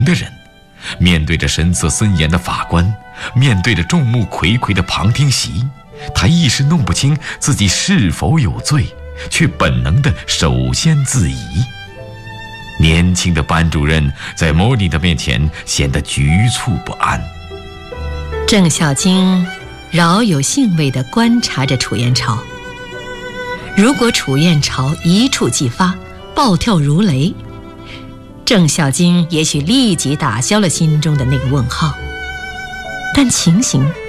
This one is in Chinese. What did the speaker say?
的人，面对着神色森严的法官，面对着众目睽睽的旁听席，他一时弄不清自己是否有罪，却本能地首先自疑。年轻的班主任在莫妮的面前显得局促不安。 郑小晶饶有兴味地观察着楚燕朝。如果楚燕朝一触即发，暴跳如雷，郑小晶也许立即打消了心中的那个问号。但情形